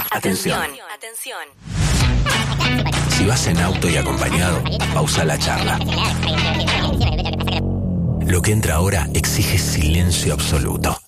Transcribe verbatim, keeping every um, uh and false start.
Atención. Atención. Si vas en auto y acompañado, pausa la charla. Lo que entra ahora exige silencio absoluto.